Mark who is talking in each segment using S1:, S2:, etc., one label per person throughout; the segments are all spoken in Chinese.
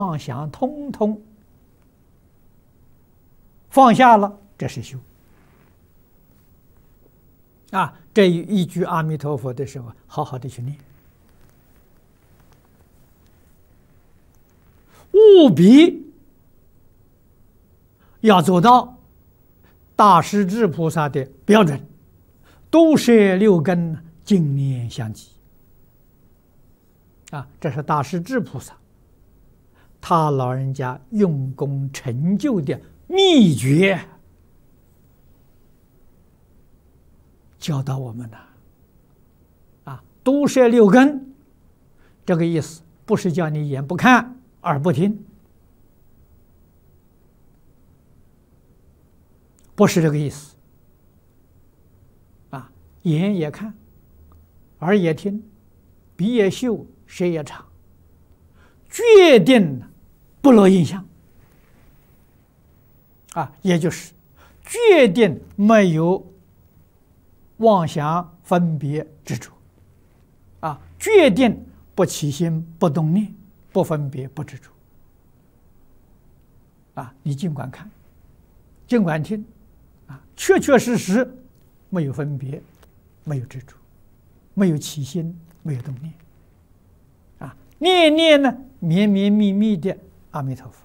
S1: 妄想通通放下了，这是修。这一句阿弥陀佛的时候，好好的去念，务必要做到大势至菩萨的标准，都摄六根，净念相继。这是大势至菩萨他老人家用功成就的秘诀，教导我们的。都摄六根，这个意思不是叫你眼不看耳不听，不是这个意思。眼也看，耳也听，鼻也嗅，舌也尝，决定不落印象。也就是决定没有妄想分别执着。决定不起心不动念，不分别不执着。你尽管看，尽管听，确确实实没有分别，没有执着，没有起心，没有动念。念念呢，绵绵密密的阿弥陀佛。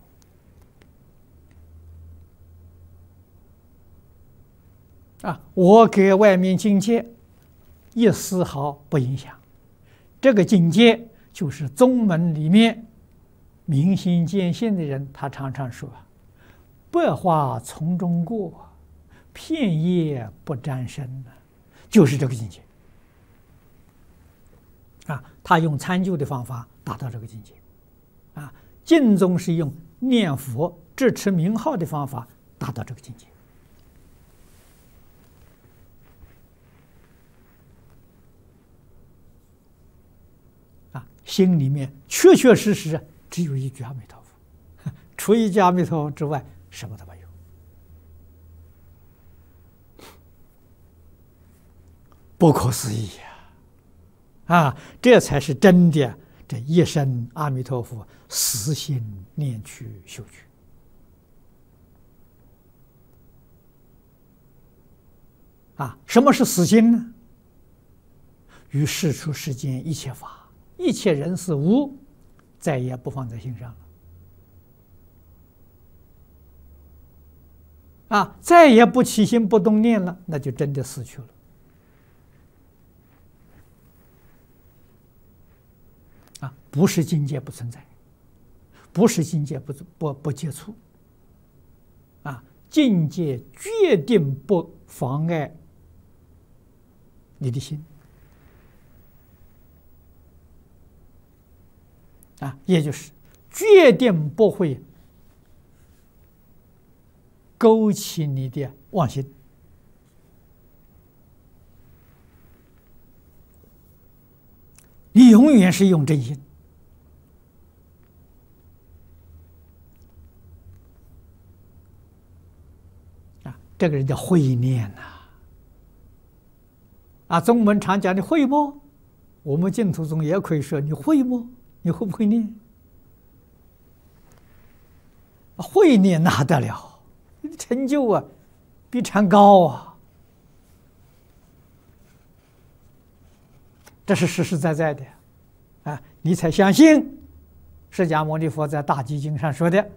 S1: 我给外面境界一丝毫不影响。这个境界就是宗门里面明心见性的人，他常常说：“百花丛中过，片叶不沾身。”就是这个境界。他用参究的方法达到这个境界。净宗是用念佛、持持名号的方法达到这个境界。心里面确确实实只有一句阿弥陀佛，除一句阿弥陀佛之外，什么都没有。不可思议这才是真的，这一生阿弥陀佛，死心念去修去。什么是死心呢？于世出世间一切法，一切人事物，再也不放在心上了。再也不起心不动念了，那就真的死去了。不是境界不存在，不是境界不接触。境界决定不妨碍你的心。也就是决定不会勾起你的妄心。你永远是用真心。这个人叫慧念宗门常讲你会不？我们净土宗也可以说你会不？你会不会念？会念那得了，你的成就比禅高这是实实在在的你才相信释迦牟尼佛在大集经上说的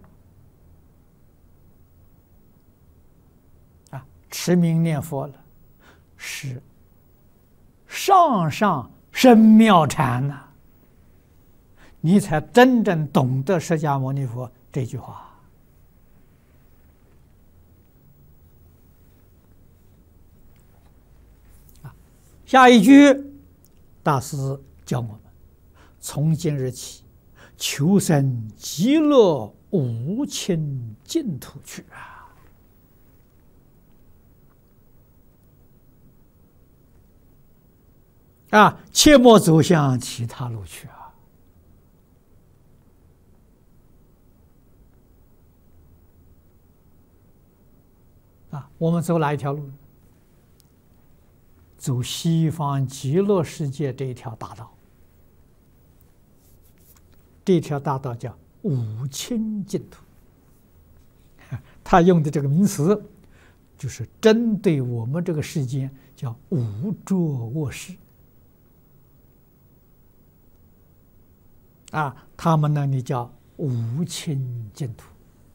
S1: 持名念佛了，是上上深妙禅你才真正懂得释迦牟尼佛这句话。下一句，大师教我们：从今日起，求生极乐无亲净土去切莫走向其他路去我们走哪一条路？走西方极乐世界这一条大道。这条大道叫五清净土。他用的这个名词，就是针对我们这个世间叫无着卧室啊，他们那里叫无清净土。